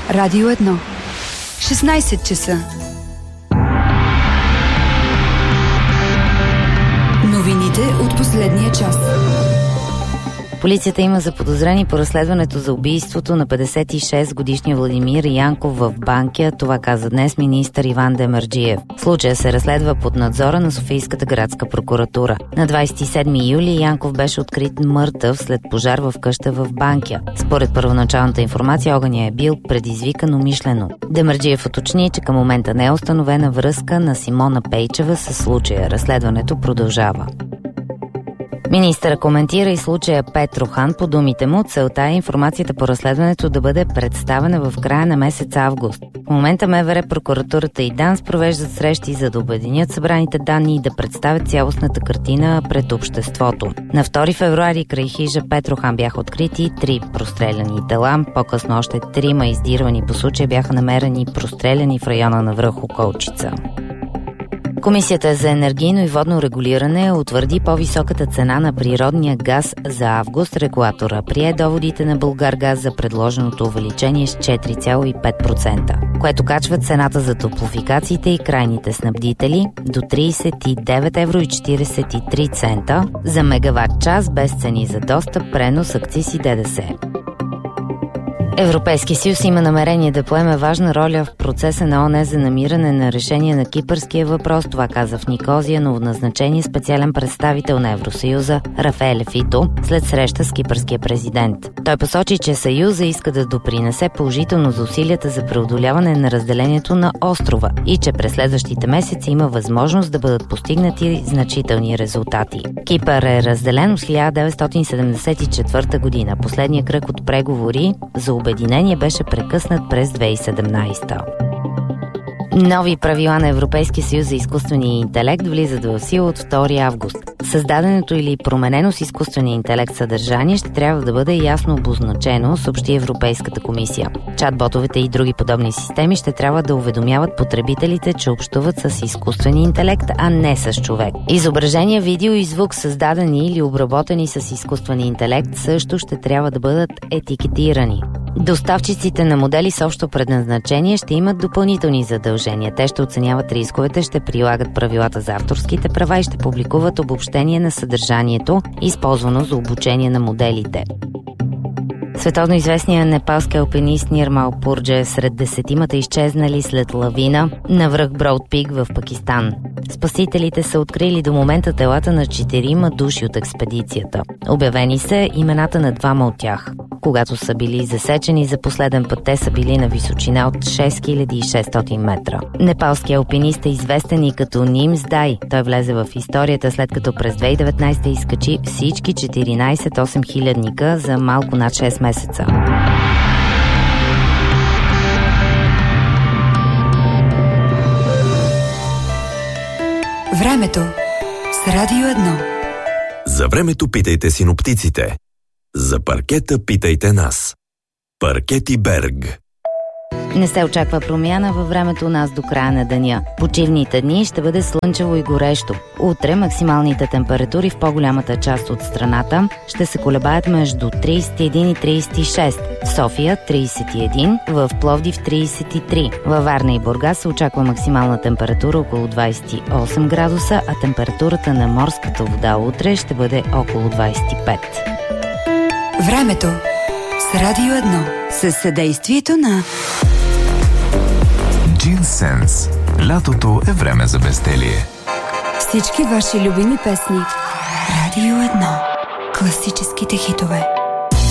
Радио 1. 16 часа. Новините от последния час. Полицията има заподозрени по разследването за убийството на 56-годишния Владимир Янков в Банкя. Това каза днес министър Иван Демерджиев. Случая се разследва под надзора на Софийската градска прокуратура. На 27 юли Янков беше открит мъртъв след пожар в къща в Банкя. Според първоначалната информация, огънят е бил предизвикан умишлено. Демерджиев уточни, че към момента не е установена връзка на Симона Пейчева със случая. Разследването продължава. Министърът коментира и случая Петрохан. По думите му, целта е информацията по разследването да бъде представена в края на месец август. В момента МВР, прокуратурата и ДАНС провеждат срещи, за да обединят събраните данни и да представят цялостната картина пред обществото. На 2 февруари край хижа Петрохан бяха открити 3 простреляни тела. По-късно още 3 издирвани по случая бяха намерени простреляни в района на връх Околчица. Комисията за енергийно и водно регулиране утвърди по-високата цена на природния газ за август. Регулатора прие доводите на Булгаргаз за предложеното увеличение с 4,5%, което качва цената за топлофикациите и крайните снабдители до 39,43 евро за мегаватт час без цени за достъп, пренос, акциз и ДДС. Европейския съюз има намерение да поеме важна роля в процеса на ООН за намиране на решение на кипърския въпрос. Това каза в Никозия новоназначение специален представител на Евросъюза Рафаеле Фито след среща с кипърския президент. Той посочи, че Съюза иска да допринесе положително за усилията за преодоляване на разделението на острова и че през следващите месеци има възможност да бъдат постигнати значителни резултати. Кипър е разделен с 1974 година. Последният кръг от преговори за обединение беше прекъснат през 2017. Нови правила на Европейския съюз за изкуствения интелект влизат в сила от 2 август. Създаденото или променено с изкуствения интелект съдържание ще трябва да бъде ясно обозначено, съобщи Европейската комисия. Чат-ботовете и други подобни системи ще трябва да уведомяват потребителите, че общуват с изкуствен интелект, а не с човек. Изображения, видео и звук, създадени или обработени с изкуствен интелект, също ще трябва да бъдат етикетирани. Доставчиците на модели с общо предназначение ще имат допълнителни задължения. Те ще оценяват рисковете, ще прилагат правилата за авторските права и ще публикуват обобщение на съдържанието, използвано за обучение на моделите. Световно известният непалски алпинист Нирмал Пурджа е сред 10-мата изчезнали след лавина на връх Броуд Пик в Пакистан. Спасителите са открили до момента телата на 4 души от експедицията. Обявени са имената на 2 от тях. Когато са били засечени за последен път, те са били на височина от 6600 метра. Непалският алпинист е известен и като Нимс Дай. Той влезе в историята след като през 2019 изкачи всички 14 8000-ника за малко над 6 месеца. Времето с Радио 1. За времето питайте синоптиците. За паркета питайте нас. Паркети Берг. Не се очаква промяна във времето у нас до края на деня. Почивните дни ще бъде слънчево и горещо. Утре максималните температури в по-голямата част от страната ще се колебаят между 31 и 36. В София 31, в Пловдив 33. Във Варна и Бургас се очаква максимална температура около 28 градуса, а температурата на морската вода утре ще бъде около 25. Времето с Радио 1 със съдействието на Джинсенс. Лятото е време за безделие. Всички ваши любими песни. Радио 1. Класическите хитове.